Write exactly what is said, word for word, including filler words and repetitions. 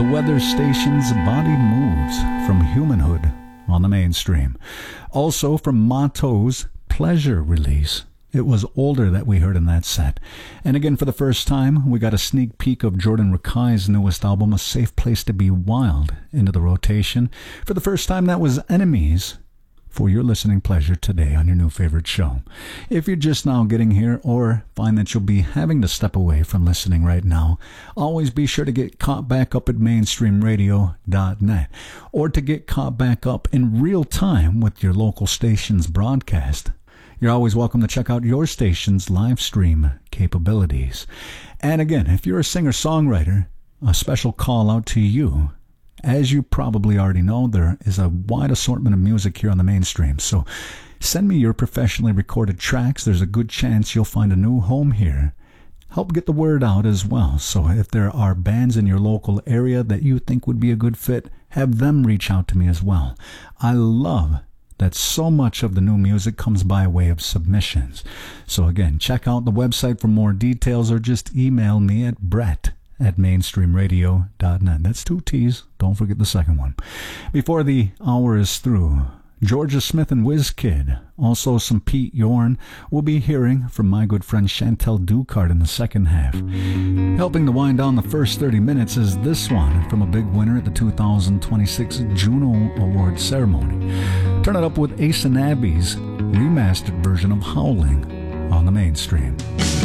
The weather station's Body Moves from Humanhood on the mainstream. Also from Motto's Pleasure release. It was Older that we heard in that set. And again, for the first time, we got a sneak peek of Jordan Rakei's newest album, A Safe Place to Be Wild, into the rotation. For the first time, that was Enemies, for your listening pleasure today on your new favorite show. If you're just now getting here or find that you'll be having to step away from listening right now, always be sure to get caught back up at mainstream radio dot net or to get caught back up in real time with your local station's broadcast. You're always welcome to check out your station's live stream capabilities. And again, if you're a singer-songwriter, a special call out to you. As you probably already know, there is a wide assortment of music here on the mainstream, so send me your professionally recorded tracks. There's a good chance you'll find a new home here. Help get the word out as well, so if there are bands in your local area that you think would be a good fit, have them reach out to me as well. I love that so much of the new music comes by way of submissions. So again, check out the website for more details or just email me at Brett at mainstream radio dot net. That's two T's. Don't forget the second one. Before the hour is through, Georgia Smith and WizKid, also some Pete Yorn. We'll be hearing from my good friend Chantel Ducard in the second half. Helping to wind down the first thirty minutes is this one from a big winner at the two thousand twenty-six Juno Award ceremony. Turn it up with Ace and Abby's remastered version of Howling on the mainstream.